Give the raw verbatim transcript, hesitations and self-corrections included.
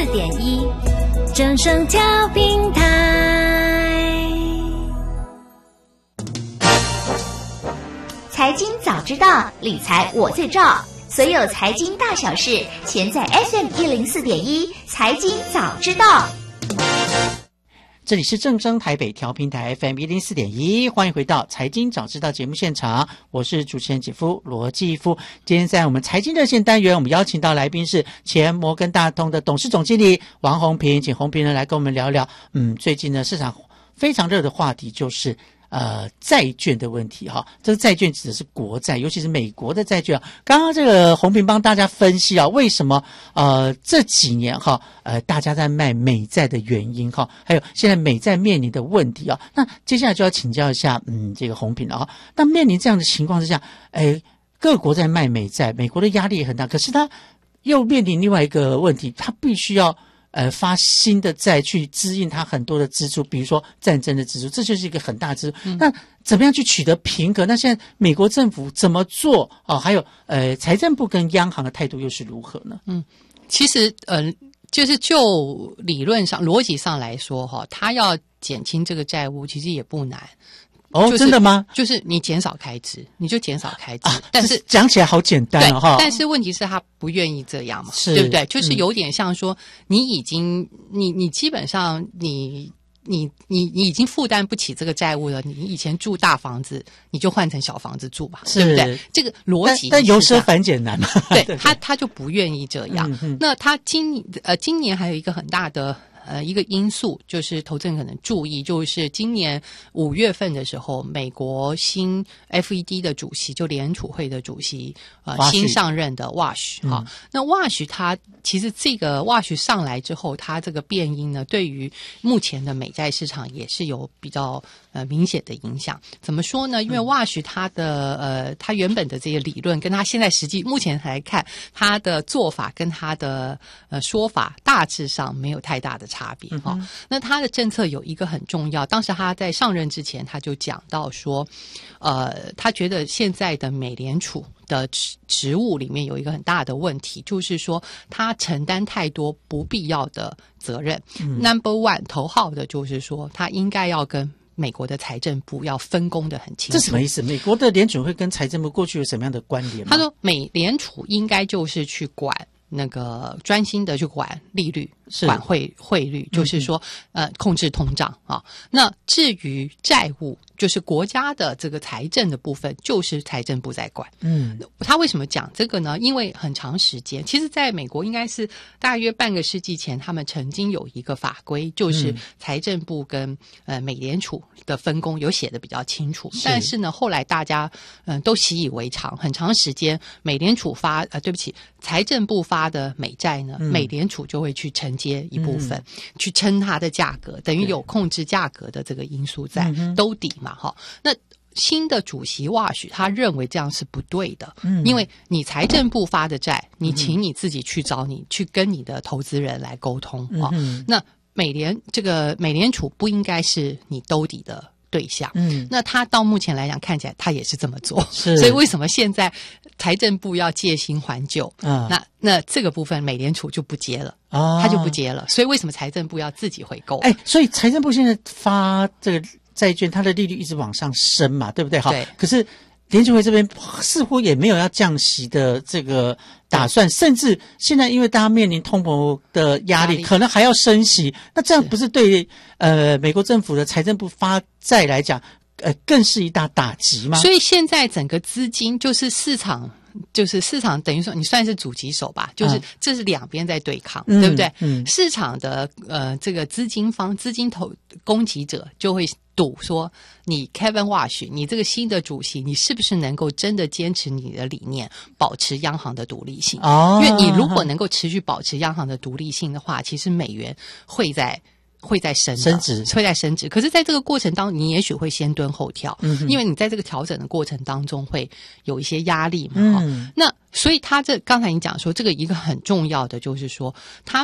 四点一，正声调频台。 财经早知道，理财我最照。所有财经大小事，全在 F M 一零四点一财经早知道。 这里是正声台北调频台 F M 一零四点一，欢迎回到财经早知道节目现场，我是主持人姐夫罗继夫。今天在我们财经热线单元，我们邀请到来宾是前摩根大通的董事总经理王宏平，请宏平呢来跟我们聊聊，嗯，最近呢市场非常热的话题就是呃，债券的问题哈，这个债券指的是国债，尤其是美国的债券啊。刚刚这个宏平帮大家分析啊，为什么呃这几年哈呃大家在卖美债的原因哈，还有现在美债面临的问题啊。那接下来就要请教一下嗯这个宏平了啊。那面临这样的情况之下，哎，各国在卖美债，美国的压力也很大，可是它又面临另外一个问题，它必须要呃，发新的债去支应它很多的支出，比如说战争的支出，这就是一个很大的支出。嗯、那怎么样去取得平衡？那现在美国政府怎么做啊？还有呃，财政部跟央行的态度又是如何呢？ 嗯，其实呃，就是就理论上、逻辑上来说，哈，它要减轻这个债务，其实也不难。 哦， 就是、 真的吗？ 就是你减少开支，你就减少开支。 啊、 但是讲起来好简单哦，哈。 但是问题是他不愿意这样嘛， 是， 对不对？就是有点像说，嗯、你已经，你你基本上你。你你你已经负担不起这个债务了，你以前住大房子，你就换成小房子住吧，对不对？这个逻辑， 但由奢反俭难嘛， 对他他就不愿意这样。 嗯、 那他今呃今年还有一个很大的呃一个因素，就是投资人可能注意，就是今年五月份的时候，美国新 F E D 的主席，就联储会的主席呃新上任的 Wash 哈、嗯，那 Wash 他其实这个 Wash 上来之后，他这个变因呢，对于目前的美债市场也是有比较呃明显的影响。怎么说呢？因为 Wash 他的呃他原本的这些理论，跟他现在实际目前来看，他的做法跟他的呃说法大致上没有太大的差别哈、嗯。那他的政策有一个很重要，当时他在上任之前他就讲到说，呃，他觉得现在的美联储的职务里面有一个很大的问题，就是说他承担太多不必要的责任。嗯、Number one 头号的就是说，他应该要跟美国的财政部要分工的很清楚。 这什么意思？美国的联储会跟财政部过去有什么样的关联吗？ 他说，美联储应该就是去管那个专心的去管利率，管汇汇率，就是说、嗯、呃控制通胀啊。那至于债务，就是国家的这个财政的部分，就是财政部在管。嗯，他为什么讲这个呢？因为很长时间，其实在美国应该是大约半个世纪前，他们曾经有一个法规，就是财政部跟呃美联储的分工有写的比较清楚。但是呢，后来大家嗯、呃、都习以为常，很长时间美联储发呃对不起，财政部发的美债呢，嗯、美联储就会去承接一部分，嗯、去撑它的价格，等于有控制价格的这个因素在兜底嘛。好，那新的主席Wash他认为这样是不对的，嗯，因为你财政部发的债，你请你自己去找你、嗯、去跟你的投资人来沟通啊、嗯哦。那美联这个美联储不应该是你兜底的对象，嗯，那他到目前来讲看起来他也是这么做，是，所以为什么现在财政部要借新还旧？嗯，那那这个部分美联储就不接了。哦，他就不接了，所以为什么财政部要自己回购？ 哎，所以财政部现在发这个债券，它的利率一直往上升嘛，对不对？ 对。 可是联储会这边似乎也没有要降息的这个打算，甚至现在因为大家面临通膨的压力，压力可能还要升息。那这样不是对呃美国政府的财政部发债来讲，呃更是一大打击吗？ 所以现在整个资金就是市场。就是市场等于说你算是主击手吧，就是这是两边在对抗，嗯、对不对？嗯，市场的呃这个资金方资金投攻击者就会赌说，你 Kevin Wash 你这个新的主席，你是不是能够真的坚持你的理念，保持央行的独立性？哦，因为你如果能够持续保持央行的独立性的话，其实美元会在。会在升升值， 会在升值。可是在这个过程当中，你也许会先蹲后跳，嗯，因为你在这个调整的过程当中会有一些压力嘛。嗯，那所以他这刚才你讲说，这个一个很重要的就是说，他